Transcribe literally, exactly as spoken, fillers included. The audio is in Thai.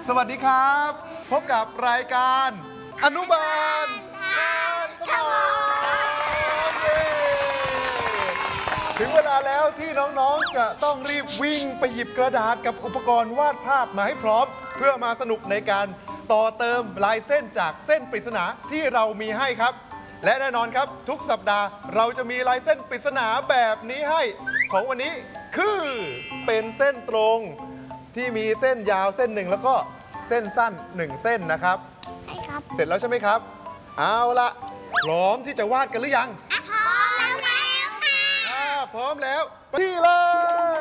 สวัสดีครับพบกับรายการอนุบาลการสมองเย้ถึงเวลาแล้วที่น้องๆจะต้องรีบวิ่งไปหยิบกระดาษกับอุปกรณ์วาดภาพมาให้พร้อมเพื่อมาสนุกในการต่อเติมลายเส้นจากเส้นปริศนาที่เรามีให้ครับและแน่นอนครับทุกสัปดาห์เราจะมีลายเส้นปริศนาแบบนี้ให้ของวันนี้คือเป็นเส้นตรงที่มีเส้นยาวเส้นหนึ่งแล้วก็เส้นสั้นหนึ่งเส้นนะครับใช่ครับเสร็จแล้วใช่ไหมครับเอาละพร้อมที่จะวาดกันหรือยังพร้อมแล้วค่ะพร้อมแล้วไปที่เลย